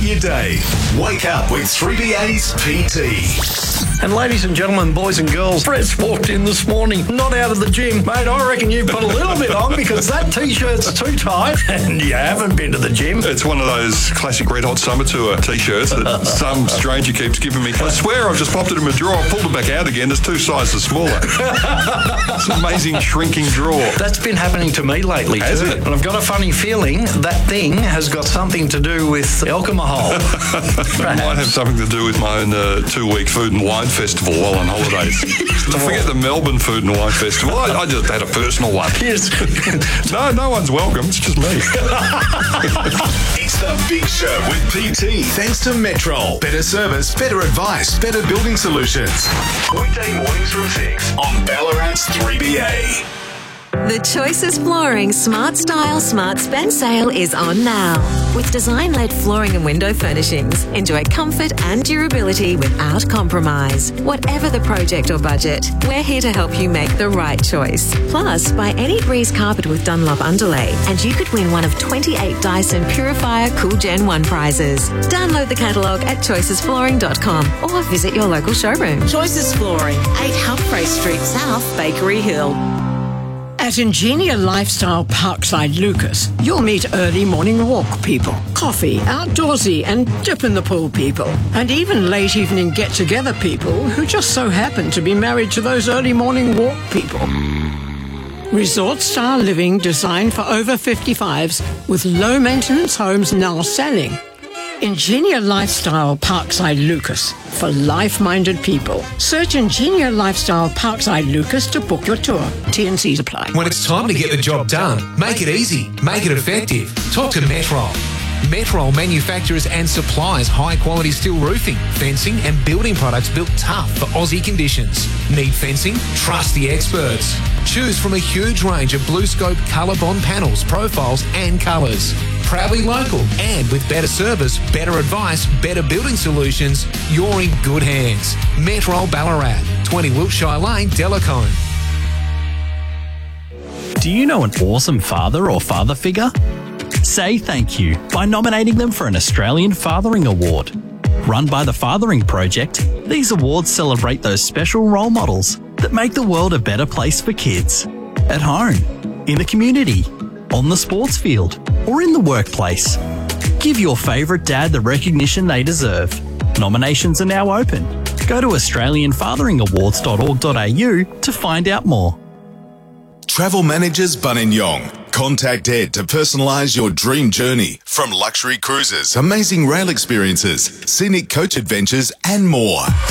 your day. Wake up with 3BA's PT. And ladies and gentlemen, boys and girls, Fred's walked in this morning, not out of the gym. Mate, I reckon you've put a little bit on because that T-shirt's too tight and you haven't been to the gym. It's one of those classic Red Hot Summer Tour T-shirts that some stranger keeps giving me. I swear I've just popped it in my drawer, pulled it back out again. It's 2 sizes smaller. It's an amazing shrinking drawer. That's been happening to me lately Has too. it? And I've got a funny feeling that thing has got something to do with alcohol. It might have something to do with my own 2-week food and wine festival while on holidays. Don't forget the Melbourne Food and Wine Festival. I just had a personal one. Yes. No one's welcome. It's just me. It's the Big Show with PT. Thanks to Metrol. Better service, better advice, better building solutions. Weekday mornings from 6 on Ballarat's 3BA. The Choices Flooring Smart Style Smart Spend sale is on now. With design-led flooring and window furnishings, enjoy comfort and durability without compromise. Whatever the project or budget, we're here to help you make the right choice. Plus, buy any Breeze carpet with Dunlop underlay and you could win one of 28 Dyson Purifier Cool Gen 1 prizes. Download the catalogue at choicesflooring.com or visit your local showroom. Choices Flooring, 8 Humphrey Street South, Bakery Hill. At Ingenia Lifestyle Parkside Lucas, you'll meet early morning walk people, coffee, outdoorsy and dip in the pool people, and even late evening get-together people who just so happen to be married to those early morning walk people. Resort-style living designed for over 55s with low-maintenance homes now selling. Ingenia Lifestyle Parkside Lucas for life-minded people. Search Ingenia Lifestyle Parkside Lucas to book your tour. T&Cs apply. When it's time to get the job done, make it easy, make it effective. Talk to Metrol. Metrol manufactures and supplies high-quality steel roofing, fencing and building products built tough for Aussie conditions. Need fencing? Trust the experts. Choose from a huge range of BlueScope ColourBond panels, profiles and colours. Proudly local and with better service, better advice, better building solutions, you're in good hands. Metrol Ballarat, 20 Wiltshire Lane, Delacombe. Do you know an awesome father or father figure? Say thank you by nominating them for an Australian Fathering Award. Run by the Fathering Project, these awards celebrate those special role models that make the world a better place for kids. At home, in the community, on the sports field, or in the workplace. Give your favourite dad the recognition they deserve. Nominations are now open. Go to australianfatheringawards.org.au to find out more. Travel Managers Buninyong. Contact Ed to personalise your dream journey. From luxury cruises, amazing rail experiences, scenic coach adventures and more.